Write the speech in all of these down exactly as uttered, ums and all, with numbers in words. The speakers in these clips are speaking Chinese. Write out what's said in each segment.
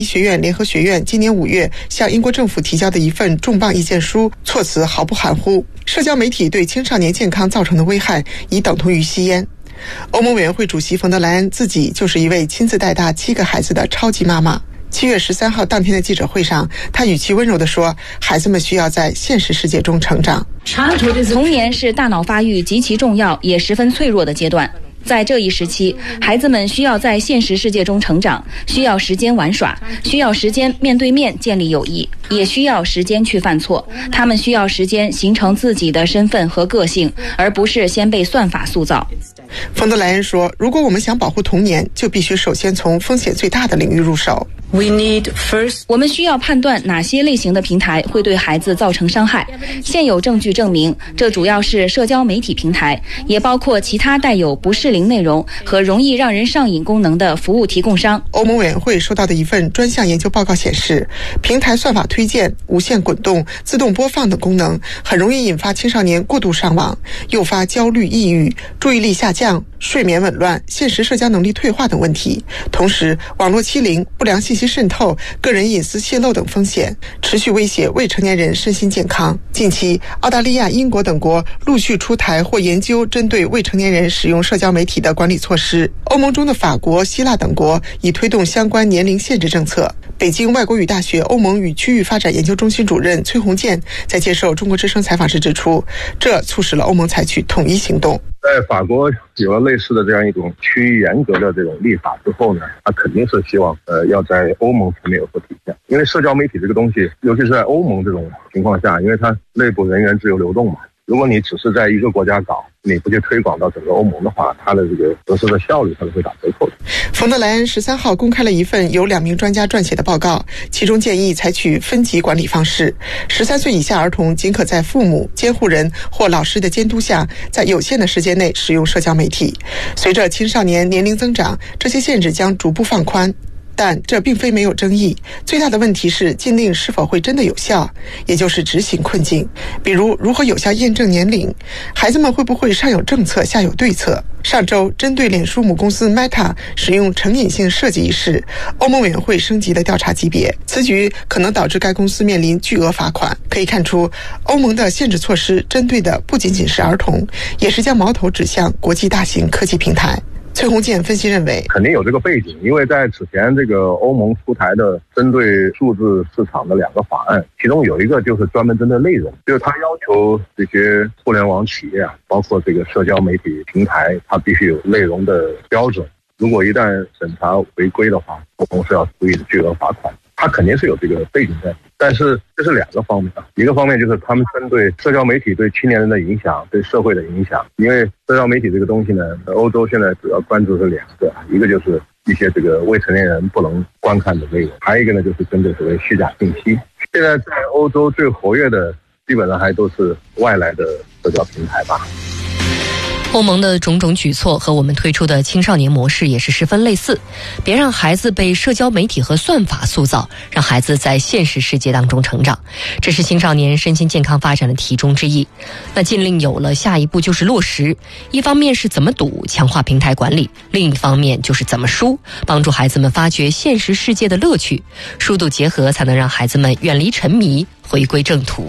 医学院联合学院今年五月向英国政府提交的一份重磅意见书，措辞毫不含糊。社交媒体对青少年健康造成的危害已等同于吸烟。欧盟委员会主席冯德莱恩自己就是一位亲自带大七个孩子的超级妈妈。七月十三号当天的记者会上，她语气温柔地说，孩子们需要在现实世界中成长。 童年是大脑发育极其重要也十分脆弱的阶段，在这一时期，孩子们需要在现实世界中成长，需要时间玩耍，需要时间面对面建立友谊，也需要时间去犯错。他们需要时间形成自己的身份和个性，而不是先被算法塑造。 冯德莱恩说，如果我们想保护童年，就必须首先从风险最大的领域入手。 We need first. 我们需要判断哪些类型的平台会对孩子造成伤害。现有证据证明，这主要是社交媒体平台，也包括其他带有不适龄内容和容易让人上瘾功能的服务提供商。 欧盟委员会收到的一份专项研究报告显示，平台算法推荐、无限滚动、自动播放等功能很容易引发青少年过度上网，诱发焦虑、抑郁、注意力下降、睡眠紊乱、现实社交能力退化等问题。同时，网络欺凌、不良信息渗透、个人隐私泄露等风险持续威胁未成年人身心健康。近期，澳大利亚、英国等国陆续出台或研究针对未成年人使用社交媒体的管理措施。欧盟中的法国、希腊等国已推动相关年龄限制政策。北京外国语大学欧盟与区域发展研究中心主任崔红建在接受中国之声采访时指出，这促使了欧盟采取统一行动。 在法国有了类似的这样一种趋于严格的这种立法之后呢，他肯定是希望呃要在欧盟层面有所体现。因为社交媒体这个东西，尤其是在欧盟这种情况下，因为它内部人员自由流动嘛，如果你只是在一个国家搞，你不去推广到整个欧盟的话，它的这个得失的效率它是会打折扣的。 冯德莱恩十三号公开了一份由两名专家撰写的报告，其中建议采取分级管理方式。十三岁以下儿童仅可在父母、监护人或老师的监督下，在有限的时间内使用社交媒体。随着青少年年龄增长，这些限制将逐步放宽。但这并非没有争议，最大的问题是禁令是否会真的有效，也就是执行困境。比如如何有效验证年龄，孩子们会不会上有政策下有对策。上周针对脸书母公司 Meta 使用成瘾性设计一事，欧盟委员会升级了调查级别，此举可能导致该公司面临巨额罚款。可以看出，欧盟的限制措施针对的不仅仅是儿童，也是将矛头指向国际大型科技平台。崔红建分析认为， 肯定有这个背景，因为在此前这个欧盟出台的针对数字市场的两个法案，其中有一个就是专门针对内容，就是它要求这些互联网企业啊，包括这个社交媒体平台，它必须有内容的标准。如果一旦审查违规的话，公司要处以巨额罚款。它肯定是有这个背景在，但是这是两个方面。一个方面就是他们针对社交媒体对青年人的影响，对社会的影响。因为社交媒体这个东西呢，欧洲现在主要关注是两个，一个就是一些这个未成年人不能观看的内容，还有一个呢就是针对所谓虚假信息。现在在欧洲最活跃的基本上还都是外来的社交平台吧。 欧盟的种种举措和我们推出的青少年模式也是十分类似，别让孩子被社交媒体和算法塑造，让孩子在现实世界当中成长，这是青少年身心健康发展的题中之一。那禁令有了，下一步就是落实，一方面是怎么堵，强化平台管理，另一方面就是怎么输，帮助孩子们发掘现实世界的乐趣，疏度结合，才能让孩子们远离沉迷，回归正途。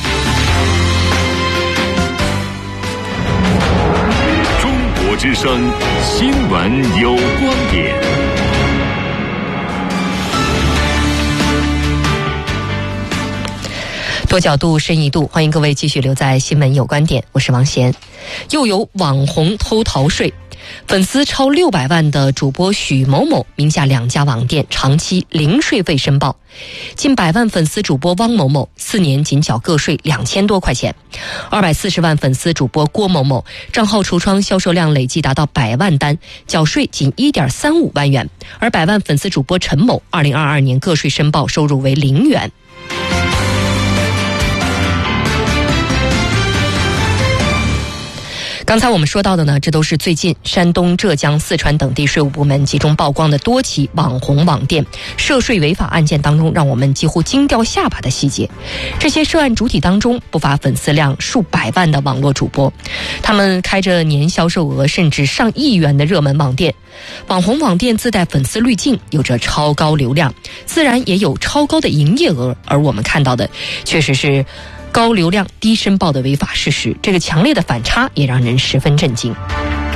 之声新闻有观点。 多角度深一度，欢迎各位继续留在新闻有观点，我是王贤。又有网红偷逃税，粉丝超六百万的主播许某某名下两家网店长期零税费申报，近百万粉丝主播汪某某四年仅缴个税两千多块钱，二百四十万粉丝主播郭某某账号橱窗销售量累计达到百万单，缴税仅一点三五万元，而百万粉丝主播陈某二零二二年个税申报收入为零元。 刚才我们说到的呢，这都是最近山东、浙江、四川等地税务部门集中曝光的多起网红网店涉税违法案件当中，让我们几乎惊掉下巴的细节。这些涉案主体当中，不乏粉丝量数百万的网络主播，他们开着年销售额甚至上亿元的热门网店。网红网店自带粉丝滤镜，有着超高流量，自然也有超高的营业额，而我们看到的确实是高流量低申报的违法事实，这个强烈的反差也让人十分震惊。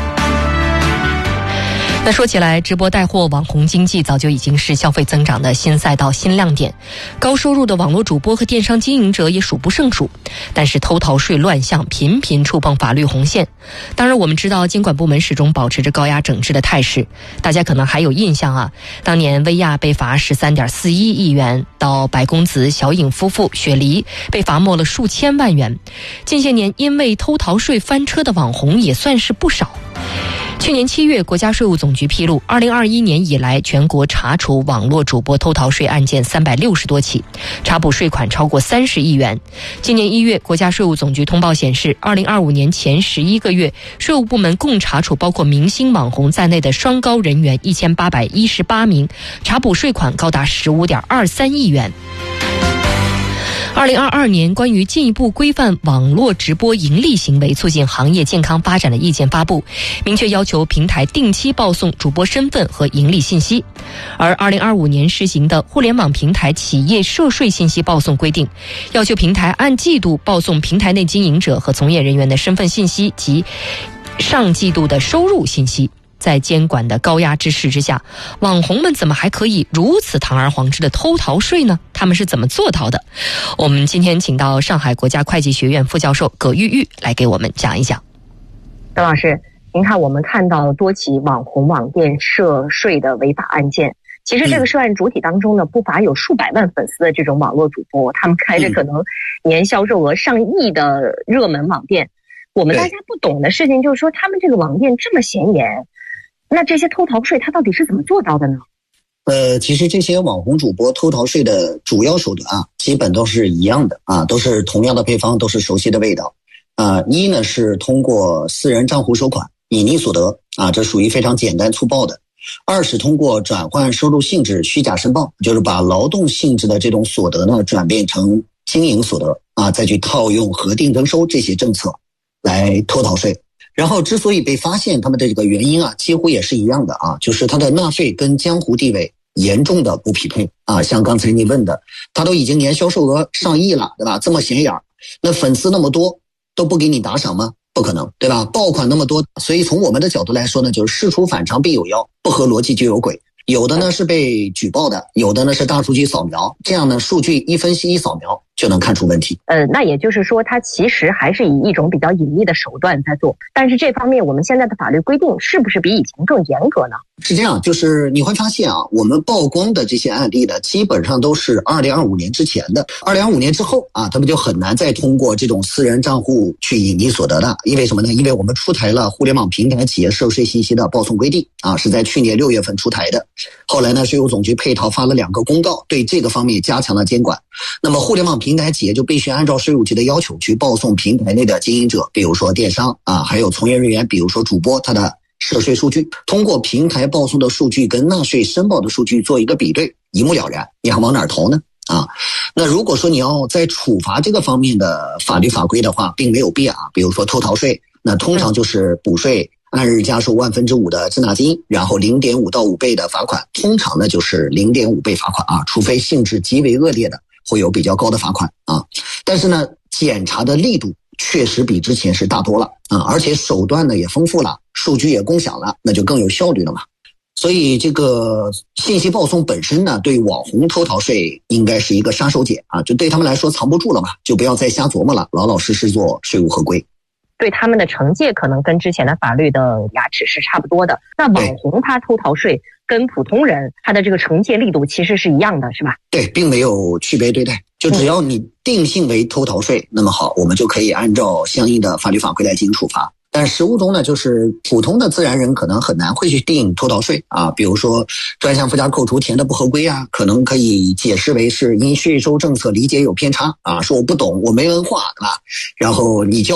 那说起来，直播带货网红经济早就已经是消费增长的新赛道、新亮点，高收入的网络主播和电商经营者也数不胜数。但是偷逃税乱象频频触碰法律红线。当然我们知道监管部门始终保持着高压整治的态势，大家可能还有印象啊，当年薇娅被罚 十三点四一亿元，到白公子、小颖夫妇、雪梨被罚没了数千万元。近些年因为偷逃税翻车的网红也算是不少。去年七月，国家税务总局披露，二零二一年以来，全国查处网络主播偷逃税案件三百六十多起，查捕税款超过三十亿元。今年一月，国家税务总局通报显示，二零二五年前十一个月，税务部门共查处包括明星网红在内的双高人员一千八百一十八名，查捕税款高达十五点二三亿元。二零二二年关于进一步规范网络直播盈利行为，促进行业健康发展的意见发布，明确要求平台定期报送主播身份和盈利信息。而二零二五年施行的互联网平台企业涉税信息报送规定，要求平台按季度报送平台内经营者和从业人员的身份信息及上季度的收入信息。在监管的高压之势之下，网红们怎么还可以如此堂而皇之的偷逃税呢？他们是怎么做到的？我们今天请到上海国家会计学院副教授葛玉玉来给我们讲一讲。 邓老师，您看我们看到多起网红网店涉税的违法案件，其实这个涉案主体当中呢，不乏有数百万粉丝的这种网络主播，他们开着可能年销售额上亿的热门网店。我们大家不懂的事情就是说，他们这个网店这么显眼，那这些偷逃税他到底是怎么做到的呢？ 呃，其实这些网红主播偷逃税的主要手段啊，基本都是一样的啊，都是同样的配方，都是熟悉的味道。啊，一呢是通过私人账户收款隐匿所得啊，这属于非常简单粗暴的。二是通过转换收入性质虚假申报，就是把劳动性质的这种所得呢转变成经营所得啊，再去套用核定征收这些政策来偷逃税。然后之所以被发现，他们的这个原因啊，几乎也是一样的啊，就是他的纳税跟江湖地位严重的不匹配啊。像刚才你问的，他都已经年销售额上亿了，对吧？这么显眼，那粉丝那么多，都不给你打赏吗？不可能，对吧？爆款那么多，所以从我们的角度来说呢，就是事出反常必有妖，不合逻辑就有鬼。有的呢是被举报的，有的呢是大数据扫描，这样呢数据一分析一扫描就能看出问题。 呃，那也就是说，它其实还是以一种比较隐秘的手段在做，但是这方面我们现在的法律规定是不是比以前更严格呢？ 是这样，就是你会发现啊，我们曝光的这些案例呢，基本上都是二零二五年之前的，二零二五年之后啊，他们就很难再通过这种私人账户去隐匿所得的。因为什么呢？因为我们出台了互联网平台企业涉税信息的报送规定啊，是在去年六月份出台的。后来呢，税务总局配套发了两个公告，对这个方面加强了监管。那么互联网平台企业就必须按照税务局的要求去报送平台内的经营者，比如说电商啊，还有从业人员，比如说主播，他的涉税数据，通过平台报送的数据跟纳税申报的数据做一个比对，一目了然。你还往哪儿投呢？啊，那如果说你要在处罚这个方面的法律法规的话，并没有变啊。比如说偷逃税，那通常就是补税按日加收万分之五的滞纳金，然后 零点五到五倍的罚款，通常呢就是 零点五倍罚款啊，除非性质极为恶劣的会有比较高的罚款啊。但是呢，检查的力度确实比之前是大多了啊，而且手段呢也丰富了，数据也共享了，那就更有效率了嘛。所以这个信息报送本身呢，对网红偷逃税应该是一个杀手锏啊，就对他们来说藏不住了嘛，就不要再瞎琢磨了，老老实实做税务合规。 对他们的惩戒可能跟之前的法律的牙齿是差不多的。那网红他偷逃税跟普通人他的这个惩戒力度其实是一样的，是吧？ 对，并没有区别对待。就只要你定性为偷逃税，嗯、那么好，我们就可以按照相应的法律法规来进行处罚。但实务中呢，就是普通的自然人可能很难会去定偷逃税啊，比如说专项附加扣除填的不合规啊，可能可以解释为是因税收政策理解有偏差啊，说我不懂，我没文化，对吧？然后你教我。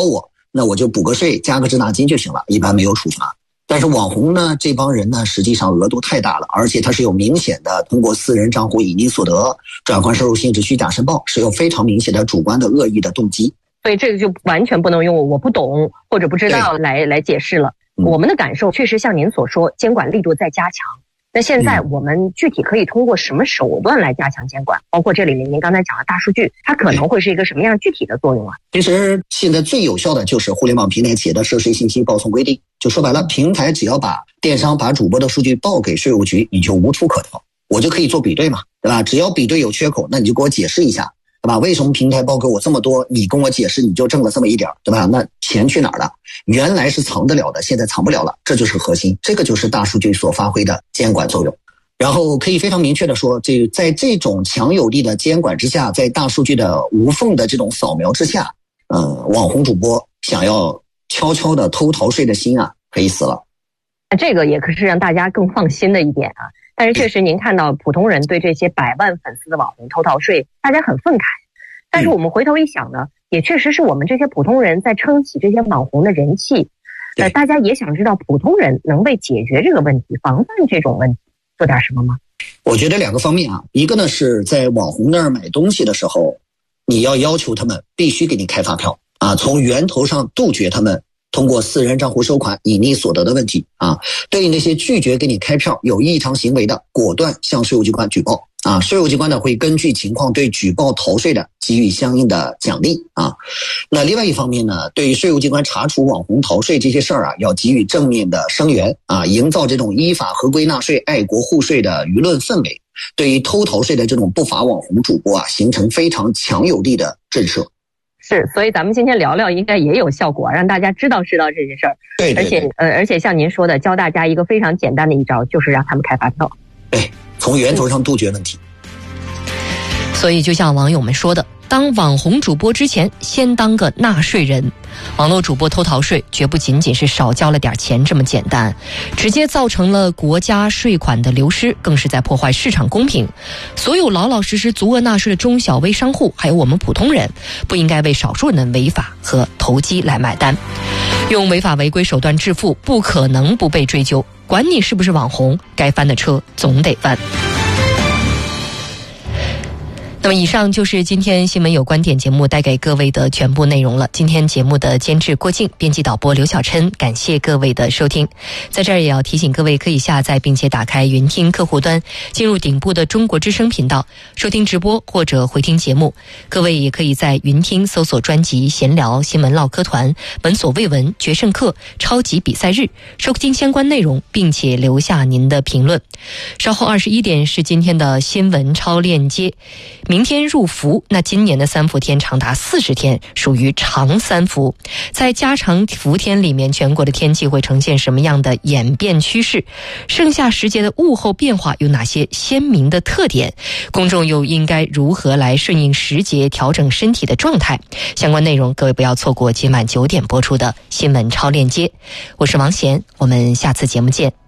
那我就补个税，加个滞纳金就行了，一般没有处罚。但是网红呢，这帮人呢，实际上额度太大了，而且它是有明显的通过私人账户隐匿所得、转换收入性质虚假申报，是有非常明显的主观的恶意的动机。 所以这个就完全不能用我不懂或者不知道来来解释了。嗯、我们的感受确实像您所说，监管力度在加强。那现在我们具体可以通过什么手段来加强监管？包括这里面您刚才讲的大数据，它可能会是一个什么样具体的作用啊？ 其实现在最有效的就是互联网平台企业的涉税信息报送规定。就说白了，平台只要把电商把主播的数据报给税务局，你就无处可逃，我就可以做比对嘛，对吧？只要比对有缺口，那你就给我解释一下，对吧？为什么平台报给我这么多，你跟我解释你就挣了这么一点，对吧？那钱去哪儿了？原来是藏得了的，现在藏不了了，这就是核心，这个就是大数据所发挥的监管作用。然后可以非常明确的说，这在这种强有力的监管之下，在大数据的无缝的这种扫描之下，呃，网红主播想要悄悄的偷逃税的心啊，可以死了。 这个也可是让大家更放心的一点啊。但是确实您看到普通人对这些百万粉丝的网红偷逃税，大家很愤慨。但是我们回头一想呢，也确实是我们这些普通人在撑起这些网红的人气。呃，大家也想知道普通人能为解决这个问题、防范这种问题做点什么吗？ 我觉得两个方面啊，一个呢是在网红那儿买东西的时候，你要要求他们必须给你开发票啊，从源头上杜绝他们通过私人账户收款隐匿所得的问题啊。对于那些拒绝给你开票有异常行为的，果断向税务机关举报啊。税务机关呢会根据情况对举报逃税的给予相应的奖励啊。那另外一方面呢，对于税务机关查处网红逃税这些事儿啊，要给予正面的声援啊，营造这种依法合规纳税、爱国护税的舆论氛围，对于偷逃税的这种不法网红主播啊，形成非常强有力的震慑。 是，所以咱们今天聊聊应该也有效果，让大家知道知道这些事儿。 对， 而且呃，而且像您说的，教大家一个非常简单的一招，就是让他们开发票。 对，从源头上杜绝问题。 所以就像网友们说的，当网红主播之前，先当个纳税人。网络主播偷逃税，绝不仅仅是少交了点钱这么简单，直接造成了国家税款的流失，更是在破坏市场公平。所有老老实实足额纳税的中小微商户，还有我们普通人，不应该为少数人的违法和投机来买单。用违法违规手段致富，不可能不被追究。管你是不是网红，该翻的车总得翻。那么以上就是今天新闻有观点节目带给各位的全部内容了。今天节目的监制郭靖，编辑导播刘小琛，感谢各位的收听。在这儿也要提醒各位，可以下载并且打开云听客户端，进入顶部的中国之声频道收听直播或者回听节目。各位也可以在云听搜索专辑闲聊、新闻唠嗑团、闻所未闻、决胜客、超级比赛日，收听相关内容，并且留下您的评论。稍后二十一点是今天的新闻超链接。明天入伏，那今年的三伏天长达四十天，属于长三伏。在加长伏天里面，全国的天气会呈现什么样的演变趋势？盛夏时节的物候变化有哪些鲜明的特点？公众又应该如何来顺应时节，调整身体的状态？相关内容各位不要错过今晚九点播出的新闻超链接。我是王贤，我们下次节目见。